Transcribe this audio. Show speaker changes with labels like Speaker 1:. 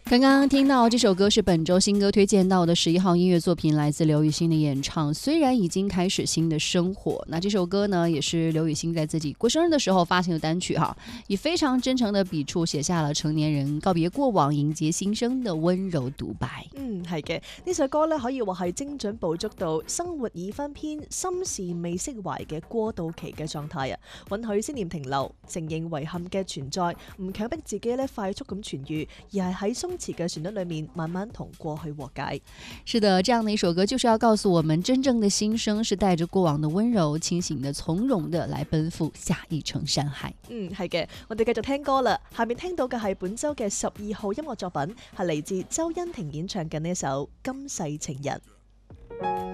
Speaker 1: 刚刚听到这首歌是本周新歌推荐到的11号音乐作品，来自刘雨昕的演唱。虽然已经开始新的生活，那这首歌呢，也是刘雨昕在自己过生日的时候发行的单曲哈，以非常真誠的筆觸寫下了成年人告別過往、迎接新生的溫柔獨白。
Speaker 2: 係嘅，呢首歌咧可以話係精準捕捉到生活已翻篇、心事未釋懷嘅過渡期嘅狀態啊，允許思念停留，承認遺憾嘅存在，唔強迫自己咧快速咁痊癒，而係喺鬆弛嘅旋律裏面慢慢同過去和解。
Speaker 1: 是的，這樣的一首歌就是要告訴我們，真正的新生是帶着過往的溫柔、清醒的、從容的來奔赴下一程山海。
Speaker 2: 係嘅，我哋繼續聽歌啦。下面聽到嘅係本周嘅12號音樂作品，係嚟自周欣婷演唱嘅呢一首《今世情人》。